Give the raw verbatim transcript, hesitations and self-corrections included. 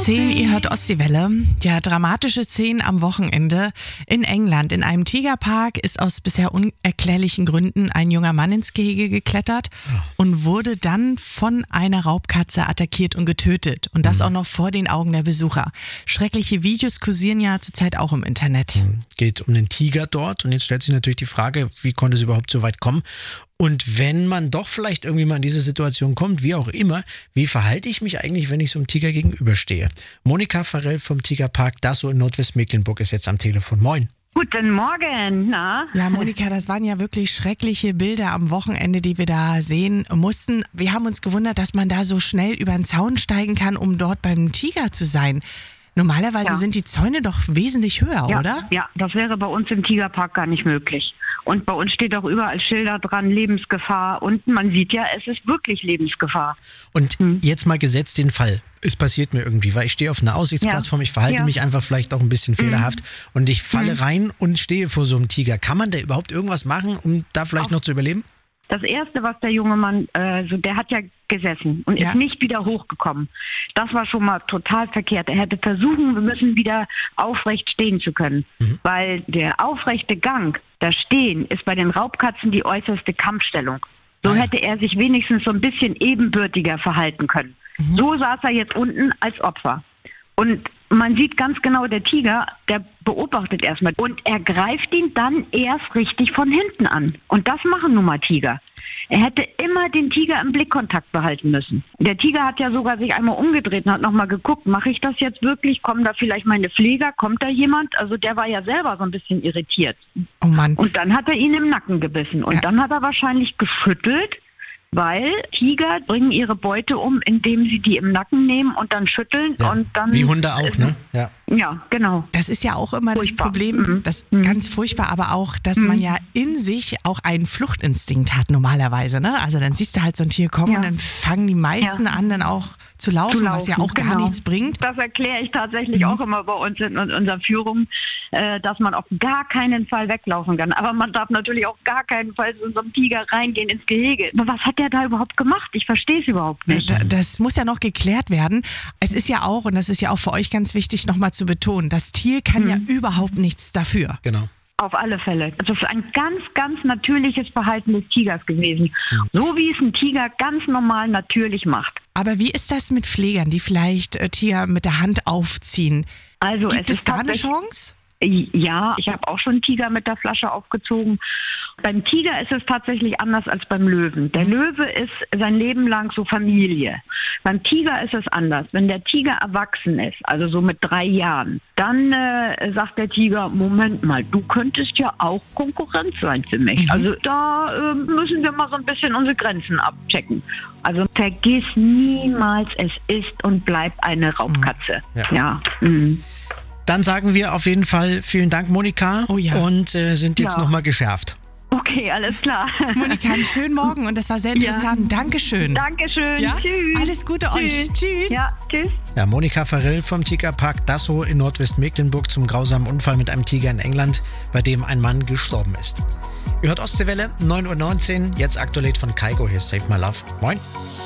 zehn, ihr hört Ostseewelle. Ja, dramatische Szenen am Wochenende in England. In einem Tigerpark ist aus bisher unerklärlichen Gründen ein junger Mann ins Gehege geklettert und wurde dann von einer Raubkatze attackiert und getötet. Und das auch noch vor den Augen der Besucher. Schreckliche Videos kursieren ja zurzeit auch im Internet. Geht um den Tiger dort und jetzt stellt sich natürlich die Frage, wie konnte es überhaupt so weit kommen? Und wenn man doch vielleicht irgendwie mal in diese Situation kommt, wie auch immer, wie verhalte ich mich eigentlich, wenn ich so einem Tiger gegenüberstehe? Monika Farrell vom Tigerpark Dassow in Nordwestmecklenburg ist jetzt am Telefon. Moin. Guten Morgen, na? Ja, Monika, das waren ja wirklich schreckliche Bilder am Wochenende, die wir da sehen mussten. Wir haben uns gewundert, dass man da so schnell über den Zaun steigen kann, um dort beim Tiger zu sein. Normalerweise Ja. sind die Zäune doch wesentlich höher, Ja, oder? ja, das wäre bei uns im Tigerpark gar nicht möglich. Und bei uns steht auch überall Schilder dran, Lebensgefahr. Und man sieht ja, es ist wirklich Lebensgefahr. Und jetzt mal gesetzt den Fall. Es passiert mir irgendwie, weil ich stehe auf einer Aussichtsplattform, Ja. ich verhalte Ja. mich einfach vielleicht auch ein bisschen fehlerhaft und ich falle rein und stehe vor so einem Tiger. Kann man da überhaupt irgendwas machen, um da vielleicht noch zu überleben? Das Erste, was der junge Mann, äh, so, der hat ja gesessen und Ja. ist nicht wieder hochgekommen. Das war schon mal total verkehrt. Er hätte versuchen müssen, wieder aufrecht stehen zu können. Weil der aufrechte Gang, das Stehen, ist bei den Raubkatzen die äußerste Kampfstellung. So Ah ja. hätte er sich wenigstens so ein bisschen ebenbürtiger verhalten können. So saß er jetzt unten als Opfer. Und man sieht ganz genau, der Tiger, der beobachtet erstmal und er greift ihn dann erst richtig von hinten an. Und das machen nun mal Tiger. Er hätte immer den Tiger im Blickkontakt behalten müssen. Der Tiger hat ja sogar sich einmal umgedreht und hat nochmal geguckt, mache ich das jetzt wirklich? Kommen da vielleicht meine Pfleger? Kommt da jemand? Also der war ja selber so ein bisschen irritiert. Oh Mann. Und dann hat er ihn im Nacken gebissen. Und Ja. dann hat er wahrscheinlich geschüttelt, weil Tiger bringen ihre Beute um, indem sie die im Nacken nehmen und dann schütteln. Ja. Und dann Wie Hunde auch, ne? Ja. Ja, genau. Das ist ja auch immer Furchtbar. das Problem, Mhm. das ganz furchtbar, aber auch, dass man ja in sich auch einen Fluchtinstinkt hat normalerweise, ne? Also dann siehst du halt so ein Tier kommen Ja. und dann fangen die meisten Ja. an, dann auch zu laufen, Zu was ja laufen, auch gar genau. nichts bringt. Das erkläre ich tatsächlich auch immer bei uns in, in unserer Führung, äh, dass man auf gar keinen Fall weglaufen kann. Aber man darf natürlich auch gar keinen Fall zu so einem Tiger reingehen ins Gehege. Aber was hat der da überhaupt gemacht? Ich verstehe es überhaupt nicht. Da- Das muss ja noch geklärt werden. Es ist ja auch, und das ist ja auch für euch ganz wichtig, nochmal zu betonen, das Tier kann ja überhaupt nichts dafür. Genau. Auf alle Fälle. Das ist ein ganz, ganz natürliches Verhalten des Tigers gewesen. So wie es ein Tiger ganz normal natürlich macht. Aber wie ist das mit Pflegern, die vielleicht äh, Tier mit der Hand aufziehen? Also Gibt es es ist da eine tatsächlich- Chance? Ja, ich habe auch schon einen Tiger mit der Flasche aufgezogen. Beim Tiger ist es tatsächlich anders als beim Löwen. Der Löwe ist sein Leben lang so Familie. Beim Tiger ist es anders. Wenn der Tiger erwachsen ist, also so mit drei Jahren, dann äh, sagt der Tiger, Moment mal, du könntest ja auch Konkurrenz sein für mich. Also da äh, müssen wir mal so ein bisschen unsere Grenzen abchecken. Also vergiss niemals, es ist und bleibt eine Raubkatze. Ja. Ja. Mhm. Dann sagen wir auf jeden Fall vielen Dank, Monika. Oh ja. Und äh, sind jetzt Ja. nochmal geschärft. Okay, alles klar. Monika, einen schönen Morgen und das war sehr interessant. Dankeschön. Dankeschön. Ja? Tschüss. Alles Gute euch. Tschüss. Ja, tschüss. Ja, Monika Farrell vom Tigerpark Dassow in Nordwestmecklenburg zum grausamen Unfall mit einem Tiger in England, bei dem ein Mann gestorben ist. Ihr hört Ostseewelle, neun Uhr neunzehn, jetzt aktuell von Kaigo, hier ist Save My Love. Moin.